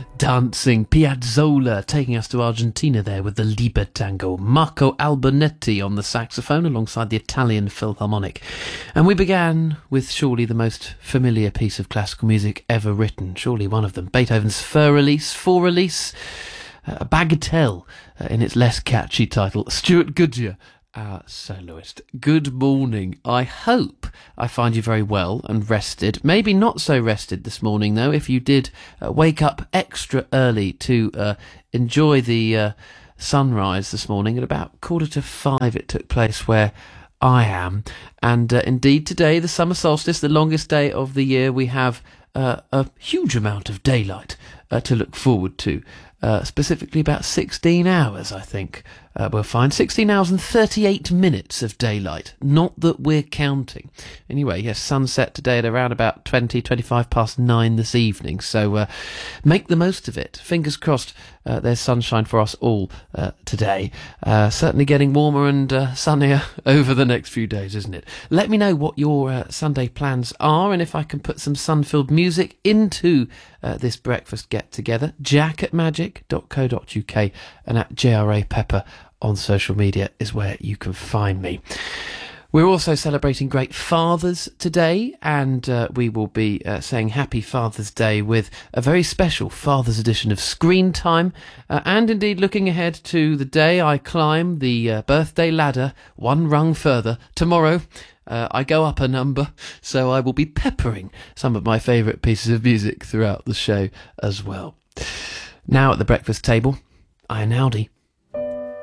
dancing. Piazzolla taking us to Argentina there with the Liber Tango. Marco Albonetti on the saxophone alongside the Italian Philharmonic. And we began with surely the most familiar piece of classical music ever written, surely one of them, Beethoven's For Release, a bagatelle in its less catchy title. Stuart Goodyear, our soloist. Good morning. I hope I find you very well and rested. Maybe not so rested this morning, though, if you did wake up extra early to enjoy the sunrise this morning. At about 4:45 it took place where I am. And indeed today, the summer solstice, the longest day of the year, we have a huge amount of daylight to look forward to. Specifically about 16 hours, I think we'll find. 16 hours and 38 minutes of daylight. Not that we're counting. Anyway, yes, sunset today at around about 25 past 9 this evening. So make the most of it. Fingers crossed there's sunshine for us all today. Certainly getting warmer and sunnier over the next few days, isn't it? Let me know what your Sunday plans are and if I can put some sun-filled music into this breakfast get-together. jack@magic.co.uk and at JRA Pepper on social media is where you can find me. We're also celebrating Great Fathers today, and we will be saying Happy Father's Day with a very special Father's edition of Screen Time, and indeed looking ahead to the day I climb the birthday ladder one rung further. Tomorrow I go up a number, so I will be peppering some of my favourite pieces of music throughout the show as well. Now at the breakfast table, Ian Audi.